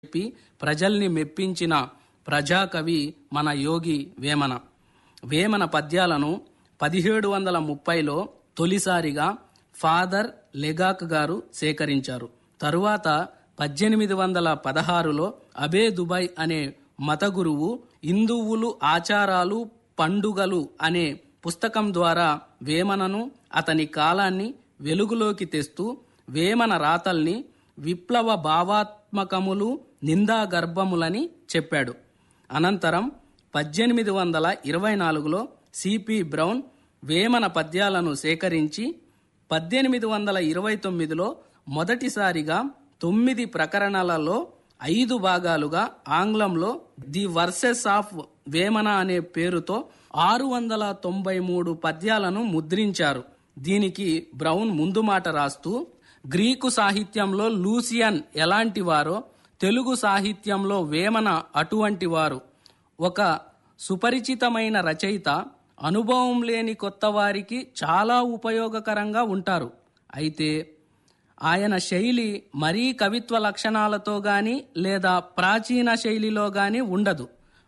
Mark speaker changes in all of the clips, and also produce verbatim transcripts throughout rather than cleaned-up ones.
Speaker 1: చెప్పి ప్రజల్ని మెప్పించిన ప్రజాకవి మన యోగి వేమన. వేమన పద్యాలను పదిహేడు వందల ముప్పైలో తొలిసారిగా ఫాదర్ లెగాక్ గారు సేకరించారు. తరువాత పద్దెనిమిది వందల పదహారులో అబే దుబాయ్ అనే మత గురువు హిందువులు ఆచారాలు పండుగలు అనే పుస్తకం ద్వారా వేమనను అతని కాలాన్ని వెలుగులోకి తెస్తూ వేమన రాతల్ని విప్లవ భావాత్మకములు నిందాగర్భములని చెప్పాడు. అనంతరం పద్దెనిమిది వందల ఇరవై నాలుగులో సిపి బ్రౌన్ వేమన పద్యాలను సేకరించి పద్దెనిమిది వందల ఇరవై తొమ్మిదిలో మొదటిసారిగా తొమ్మిది ప్రకరణలలో ఐదు భాగాలుగా ఆంగ్లంలో ది వర్సెస్ ఆఫ్ వేమన అనే పేరుతో ఆరు వందల తొంభై మూడు పద్యాలను ముద్రించారు. దీనికి బ్రౌన్ ముందు మాట రాస్తూ, గ్రీకు సాహిత్యంలో లూసియన్ ఎలాంటి వారో తెలుగు సాహిత్యంలో వేమన అటువంటి వారు. ఒక సుపరిచితమైన రచయిత అనుభవం లేని కొత్త వారికి చాలా ఉపయోగకరంగా ఉంటారు. అయితే ఆయన శైలి మరీ కవిత్వ లక్షణాలతో గాని లేదా ప్రాచీన శైలిలో గాని ఉండదు.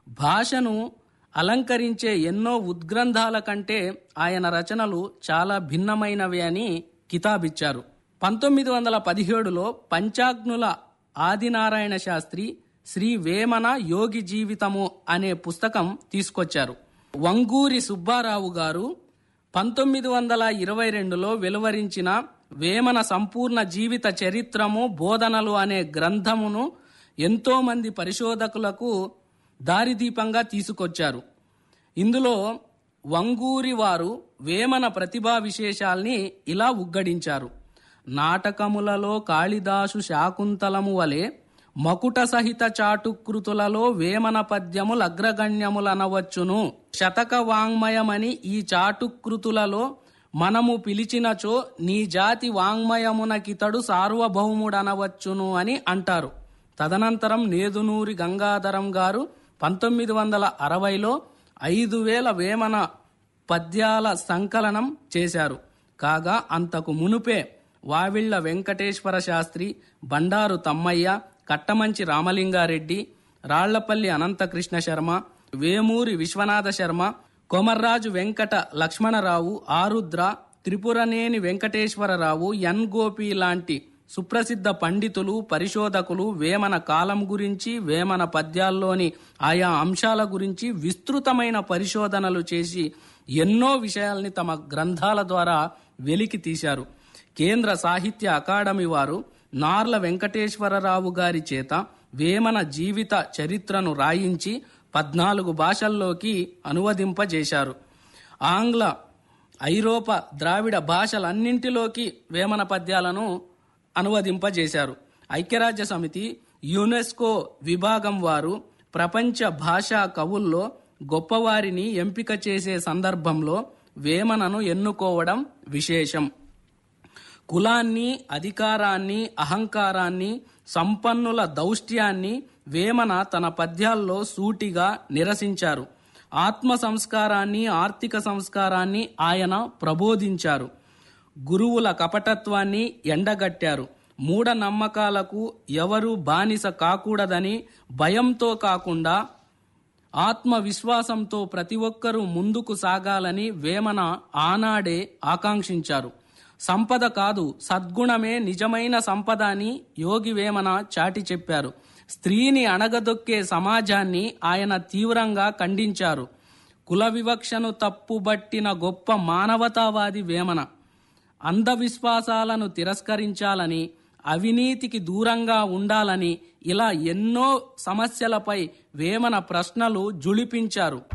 Speaker 1: భాషను అలంకరించే ఎన్నో ఉద్గ్రంథాల కంటే ఆయన రచనలు చాలా భిన్నమైనవి అని కితాబిచ్చారు. పంతొమ్మిది వందల పదిహేడులో పంచాగ్నుల ఆదినారాయణ శాస్త్రి శ్రీ వేమన యోగి జీవితము అనే పుస్తకం తీసుకొచ్చారు. వంగూరి సుబ్బారావు గారు పంతొమ్మిది వందల ఇరవై రెండులో వెలువరించిన వేమన సంపూర్ణ జీవిత చరిత్రము బోధనలు అనే గ్రంథమును ఎంతో మంది పరిశోధకులకు దారిదీపంగా తీసుకొచ్చారు. ఇందులో వంగూరి వారు వేమన ప్రతిభా విశేషాల్ని ఇలా ఉగ్గడించారు. నాటకములలో కాళిదాసు శాకుంతలము వలె మకుట సహిత చాటుకృతులలో వేమన పద్యములు అగ్రగణ్యములనవచ్చును. శతక వాంగ్మయమని ఈ చాటుకృతులలో మనము పిలిచినచో నీ జాతి వాంగ్మయమునకితడు సార్వభౌముడనవచ్చును అని అంటారు. తదనంతరం నేదునూరి గంగాధరం గారు పంతొమ్మిది వందల అరవైలో ఐదు వేల వేమన పద్యాల సంకలనం చేశారు. కాగా అంతకు మునుపే వావిళ్ల వెంకటేశ్వర శాస్త్రి, బండారు తమ్మయ్య, కట్టమంచి రామలింగారెడ్డి, రాళ్లపల్లి అనంతకృష్ణ శర్మ, వేమూరి విశ్వనాథ శర్మ, కొమర్రాజు వెంకట లక్ష్మణరావు, ఆరుద్ర, త్రిపురనేని వెంకటేశ్వరరావు, ఎన్ గోపి లాంటి సుప్రసిద్ధ పండితులు, పరిశోధకులు వేమన కాలం గురించి, వేమన పద్యాల్లోని ఆయా అంశాల గురించి విస్తృతమైన పరిశోధనలు చేసి ఎన్నో విషయాల్ని తమ గ్రంథాల ద్వారా వెలికి తీశారు. కేంద్ర సాహిత్య అకాడమీ వారు నార్ల వెంకటేశ్వరరావు గారి చేత వేమన జీవిత చరిత్రను రాయించి పద్నాలుగు భాషల్లోకి అనువదింపజేశారు. ఆంగ్ల, ఐరోపా, ద్రావిడ భాషలన్నింటిలోకి వేమన పద్యాలను అనువదింపజేశారు. ఐక్యరాజ్య సమితి, యునెస్కో విభాగం వారు ప్రపంచ భాషా కవుల్లో గొప్పవారిని ఎంపిక చేసే సందర్భంలో వేమనను ఎన్నుకోవడం విశేషం. కులాన్ని, అధికారాన్ని, అహంకారాన్ని, సంపన్నుల దౌష్ట్యాన్ని వేమన తన పద్యాల్లో సూటిగా నిరసించారు. ఆత్మ సంస్కారాన్ని, ఆర్థిక సంస్కారాన్ని ఆయన ప్రబోధించారు. గురువుల కపటత్వాన్ని ఎండగట్టారు. మూఢ నమ్మకాలకు ఎవరు బానిస కాకూడదని భయంతో కాకుండా ఆత్మవిశ్వాసంతో ప్రతి ఒక్కరూ ముందుకు సాగాలని వేమన ఆనాడే ఆకాంక్షించారు. సంపద కాదు, సద్గుణమే నిజమైన సంపద అని యోగి వేమన చాటి చెప్పారు. స్త్రీని అణగదొక్కే సమాజాన్ని ఆయన తీవ్రంగా ఖండించారు. కుల వివక్షను తప్పుబట్టిన గొప్ప మానవతావాది వేమన. అంధవిశ్వాసాలను తిరస్కరించాలని, అవినీతికి దూరంగా ఉండాలని ఇలా ఎన్నో సమస్యలపై వేమన ప్రశ్నలు జుళిపించారు.